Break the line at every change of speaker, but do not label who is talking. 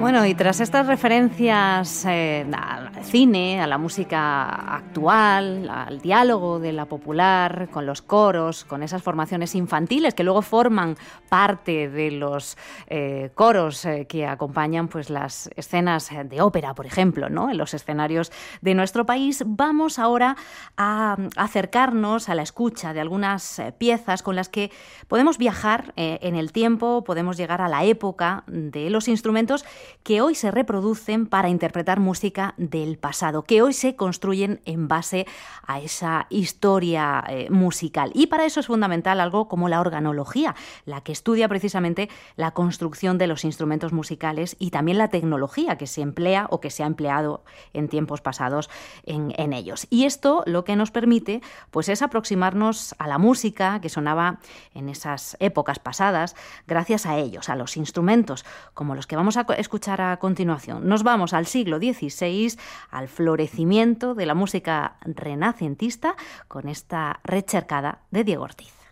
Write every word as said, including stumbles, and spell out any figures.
Bueno, y tras estas referencias eh, al cine, a la música actual, al diálogo de la popular, con los coros, con esas formaciones infantiles que luego forman parte de los eh, coros eh, que acompañan pues, las escenas de ópera, por ejemplo, ¿no? En los escenarios de nuestro país, vamos ahora a acercarnos a la escucha de algunas eh, piezas con las que podemos viajar eh, en el tiempo, podemos llegar a la época de los instrumentos que hoy se reproducen para interpretar música del pasado, que hoy se construyen en base a esa historia eh, musical. Y para eso es fundamental algo como la organología, la que estudia precisamente la construcción de los instrumentos musicales y también la tecnología que se emplea o que se ha empleado en tiempos pasados en, en ellos. Y esto lo que nos permite pues, es aproximarnos a la música que sonaba en esas épocas pasadas gracias a ellos, a los instrumentos, como los que vamos a escuchar a continuación. Nos vamos al siglo dieciséis, al florecimiento de la música renacentista, con esta rechercada de Diego Ortiz.